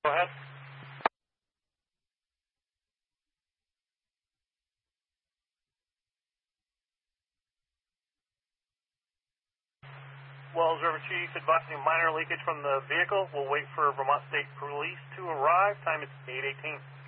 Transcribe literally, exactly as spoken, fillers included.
Go ahead. Well, Observer Chief advising minor leakage from the vehicle. We'll wait for Vermont State Police to arrive. Time is eight eighteen.